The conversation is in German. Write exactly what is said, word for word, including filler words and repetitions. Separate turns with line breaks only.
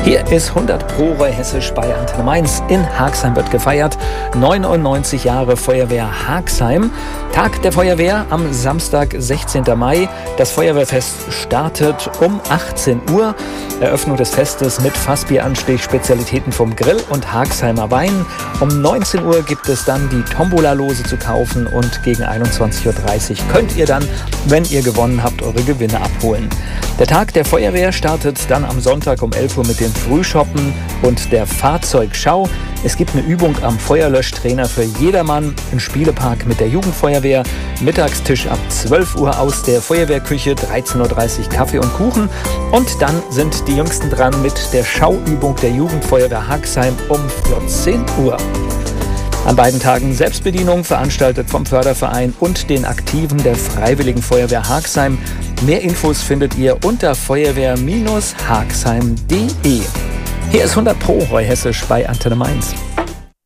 Hier ist hundert Pro Roy Hessisch bei Antenne Mainz. In Haagsheim wird gefeiert. neunundneunzig Jahre Feuerwehr Haagsheim. Tag der Feuerwehr am Samstag, sechzehnten Mai. Das Feuerwehrfest startet um achtzehn Uhr. Eröffnung des Festes mit Fassbieranstich, Spezialitäten vom Grill und Haagsheimer Wein. Um neunzehn Uhr gibt es dann die Tombola-Lose zu kaufen und gegen einundzwanzig Uhr dreißig könnt ihr dann, wenn ihr gewonnen habt, eure Gewinne abholen. Der Tag der Feuerwehr startet dann am Sonntag um elf Uhr mit dem Frühshoppen und der Fahrzeugschau. Es gibt eine Übung am Feuerlöschtrainer für jedermann, im Spielepark mit der Jugendfeuerwehr, Mittagstisch ab zwölf Uhr aus der Feuerwehrküche, dreizehn Uhr dreißig Kaffee und Kuchen und dann sind die Jüngsten dran mit der Schauübung der Jugendfeuerwehr Haagsheim um vierzehn Uhr. An beiden Tagen Selbstbedienung, veranstaltet vom Förderverein und den Aktiven der Freiwilligen Feuerwehr Haagsheim. Mehr Infos findet ihr unter feuerwehr Bindestrich haagsheim punkt de. Hier ist hundert Pro Roy Hessisch bei Antenne Mainz.